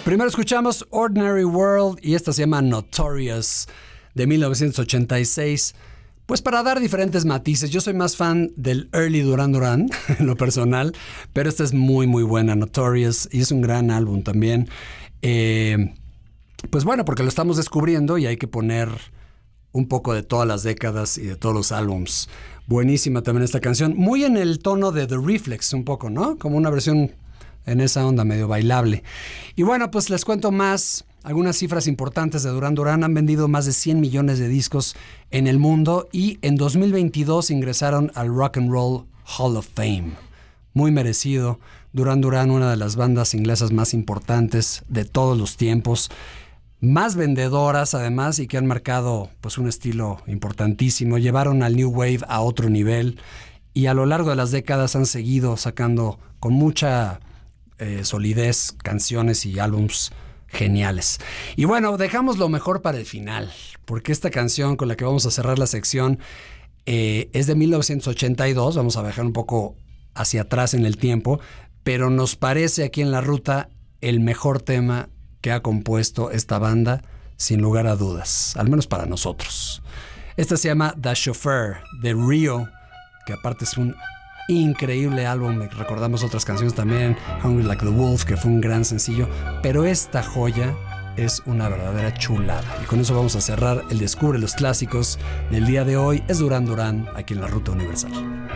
Primero escuchamos Ordinary World y esta se llama Notorious de 1986. Pues para dar diferentes matices, yo soy más fan del early Duran Duran, en lo personal, pero esta es muy muy buena, Notorious, y es un gran álbum también. Pues bueno, porque lo estamos descubriendo y hay que poner un poco de todas las décadas y de todos los álbums. Buenísima también esta canción, muy en el tono de The Reflex un poco, ¿no? Como una versión en esa onda medio bailable. Y bueno, pues les cuento más. Algunas cifras importantes de Duran Duran: han vendido más de 100 millones de discos en el mundo y en 2022 ingresaron al Rock and Roll Hall of Fame. Muy merecido. Duran Duran, una de las bandas inglesas más importantes de todos los tiempos, más vendedoras además, y que han marcado pues un estilo importantísimo. Llevaron al New Wave a otro nivel y a lo largo de las décadas han seguido sacando con mucha solidez canciones y álbums geniales. Y bueno, dejamos lo mejor para el final, porque esta canción con la que vamos a cerrar la sección es de 1982. Vamos a viajar un poco hacia atrás en el tiempo, pero nos parece aquí en La Ruta el mejor tema que ha compuesto esta banda, sin lugar a dudas, al menos para nosotros. Esta se llama The Chauffeur, de Rio, que aparte es un increíble álbum. Recordamos otras canciones también, Hungry Like the Wolf, que fue un gran sencillo, pero esta joya es una verdadera chulada. Y con eso vamos a cerrar el Descubre los Clásicos del día de hoy. Es Duran Duran, aquí en La Ruta Universal.